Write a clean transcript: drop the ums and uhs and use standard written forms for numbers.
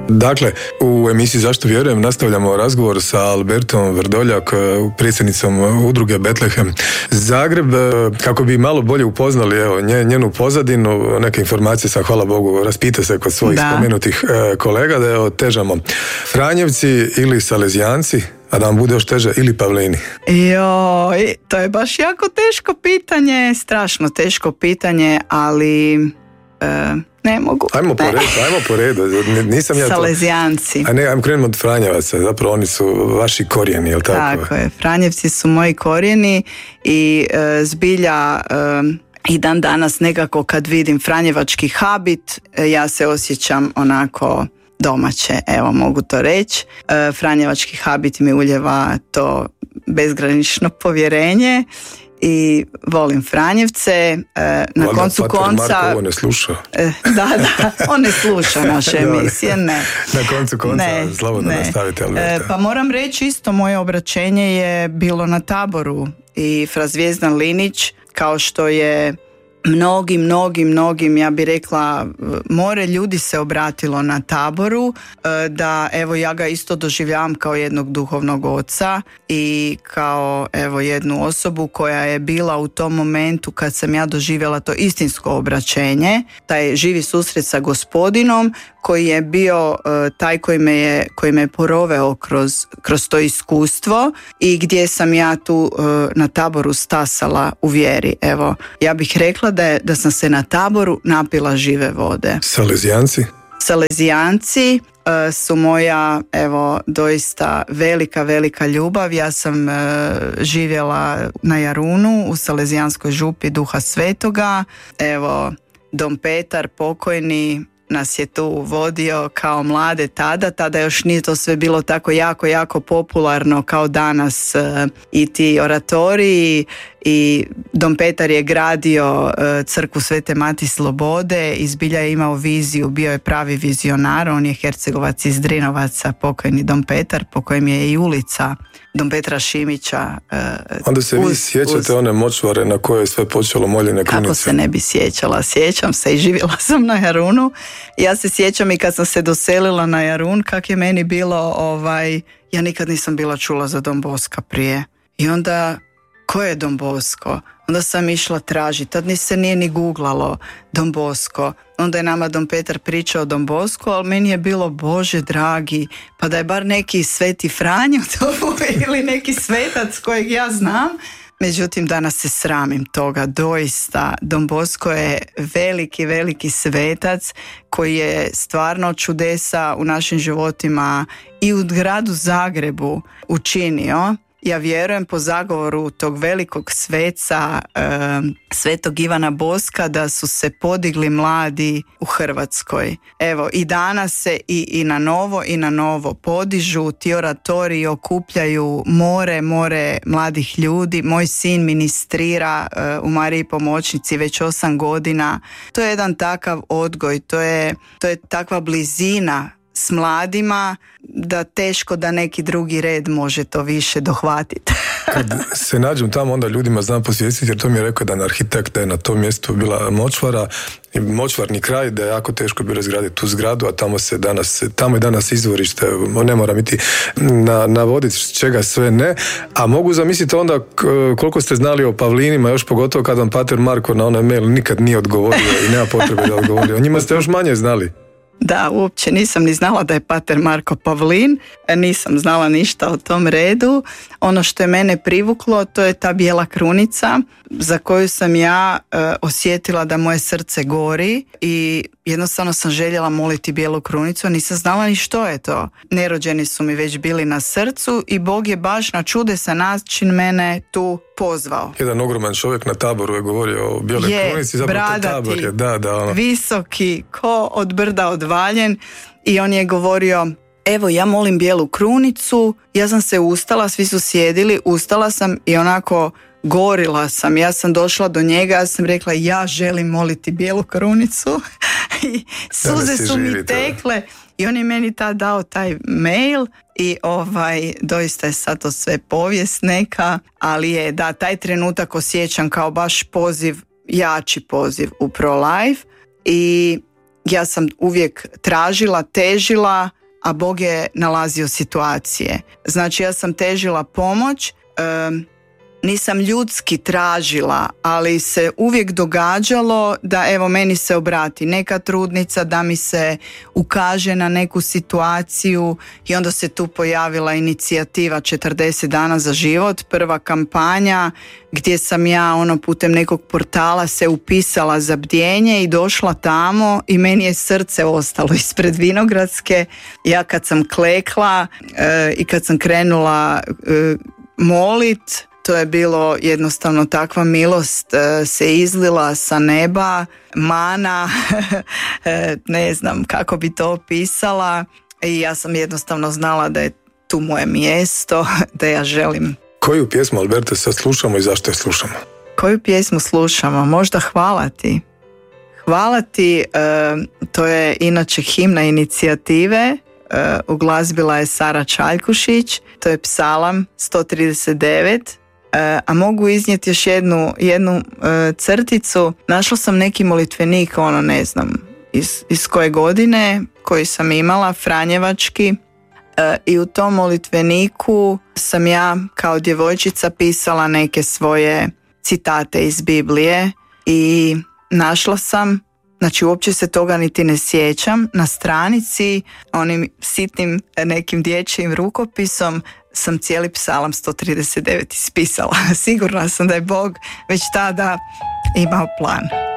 Dakle, u emisiji Zašto vjerujem nastavljamo razgovor sa Albertom Vrdoljak, predsjednicom udruge Betlehem Zagreb, kako bi malo bolje upoznali njenu pozadinu. Neke informacije sam, hvala Bogu, raspita se kod svojih spomenutih kolega, da otežamo Franjevci ili Salezijanci, a da vam bude još teže, ili Pavlini. Joj, to je baš jako teško pitanje, strašno teško pitanje, ali ne mogu. Ajmo po redu. Nisam ja Salezijanci. Ajmo krenemo od Franjevaca, zapravo oni su vaši korijeni, jel tako? Tako je, Franjevci su moji korijeni i zbilja i dan danas nekako kad vidim franjevački habit, ja se osjećam onako domaće, evo mogu to reći. Franjevački habit mi uljeva to bezgranično povjerenje i volim Franjevce. Na koncu konca... Marko ovo ne sluša. Da, on ne sluša naše emisije, ne. Na koncu konca, slobodno nastavite, Alberta. Pa moram reći isto, moje obraćenje je bilo na Taboru i fra Zvijezdan Linić, kao što je mnogim, ja bih rekla, more ljudi se obratilo na Taboru, da evo ja ga isto doživljavam kao jednog duhovnog oca i kao evo jednu osobu koja je bila u tom momentu kad sam ja doživjela to istinsko obraćenje, taj živi susret sa Gospodinom koji je bio taj koji me je poroveo kroz to iskustvo i gdje sam ja tu na Taboru stasala u vjeri. Evo, ja bih rekla da sam se na Taboru napila žive vode. Salezijanci su moja, evo, doista velika ljubav. Ja sam živjela na Jarunu u Salezijanskoj župi Duha Svetoga. Evo, Dom Petar pokojni nas je tu vodio kao mlade tada još nije to sve bilo tako jako popularno kao danas i ti oratoriji i Dom Petar je gradio crkvu Svete Mati Slobode i zbilja je imao viziju, bio je pravi vizionar, on je Hercegovac iz Drinovaca, pokojni Dom Petar, po kojem je i ulica Dom Petra Šimića. Onda se vi sjećate one močvare na koje je sve počelo Moljine krunice? Kako se ne bi sjećala, sjećam se i živjela sam na Jarunu. Ja se sjećam i kad sam se doselila na Jarun, kak je meni bilo, ja nikad nisam bila čula za Dom Boska prije. I onda, ko je Dom Bosko? Onda sam išla tražiti, tad se nije ni googlalo Dom Bosko. Onda je nama Dom Petar pričao o Dom Bosku, ali meni je bilo, Bože dragi, pa da je bar neki Sveti Franjo ili neki svetac kojeg ja znam. Međutim, danas se sramim toga, doista. Dom Bosko je veliki svetac koji je stvarno čudesa u našim životima i u gradu Zagrebu učinio. Ja vjerujem po zagovoru tog velikog sveca, svetog Ivana Boska, da su se podigli mladi u Hrvatskoj. Evo, i danas se i na novo podižu, ti oratoriji okupljaju more mladih ljudi. Moj sin ministrira u Mariji Pomoćnici već 8 godina. To je jedan takav odgoj, to je takva blizina s mladima da teško da neki drugi red može to više dohvatiti. Kad se nađem tamo, onda ljudima znam posvijestiti, jer to mi je rekao jedan arhitekt da je na tom mjestu bila močvara i močvarni kraj, da je jako teško bilo izgraditi tu zgradu, a tamo je danas izvorište, ne moram iti navoditi čega sve ne, a mogu zamisliti onda koliko ste znali o Pavlinima, još pogotovo kad vam pater Marko na onaj mail nikad nije odgovorio i nema potrebe da odgovorio. O njima ste još manje znali. Da, uopće nisam ni znala da je pater Marko Pavlin, nisam znala ništa o tom redu. Ono što je mene privuklo, to je ta bijela krunica za koju sam ja osjetila da moje srce gori i jednostavno sam željela moliti bijelu krunicu, nisam znala ni što je to. Nerođeni su mi već bili na srcu i Bog je baš na čudesan način mene tu pozvao. Jedan ogroman čovjek na Taboru je govorio o bijeloj krunici, zapravo Tabor je, da. Visoki, ko od brda odvaljen, i on je govorio, evo ja molim bijelu krunicu, ja sam se ustala, svi su sjedili, ustala sam i onako gorila sam, ja sam došla do njega, ja sam rekla ja želim moliti bijelu krunicu i suze su mi tekle i on je meni dao taj mail i doista je sad to sve povijest neka, ali je da taj trenutak osjećam kao baš poziv, jači poziv u pro-life i ja sam uvijek tražila, težila, a Bog je nalazio situacije. Znači ja sam težila pomoć, nisam ljudski tražila, ali se uvijek događalo da evo meni se obrati neka trudnica, da mi se ukaže na neku situaciju i onda se tu pojavila inicijativa 40 dana za život, prva kampanja gdje sam ja putem nekog portala se upisala za bdjenje i došla tamo i meni je srce ostalo ispred Vinogradske. Ja kad sam klekla i kad sam krenula molit, to je bilo jednostavno takva milost se izlila sa neba, mana, ne znam kako bi to opisala i ja sam jednostavno znala da je tu moje mjesto, da ja želim. Koju pjesmu, Alberta, sad slušamo i zašto je slušamo? Koju pjesmu slušamo? Možda Hvala ti. Hvala ti, to je inače himna inicijative, uglazbila je Sara Čaljkušić, to je Psalam 139. A mogu iznijeti još jednu crticu. Našla sam neki molitvenik, ne znam iz koje godine, koji sam imala, franjevački, i u tom molitveniku sam ja kao djevojčica pisala neke svoje citate iz Biblije i našla sam, znači uopće se toga niti ne sjećam, na stranici onim sitnim nekim dječjim rukopisom sam cijeli Psalam 139 ispisala. Sigurna sam da je Bog već tada imao plan.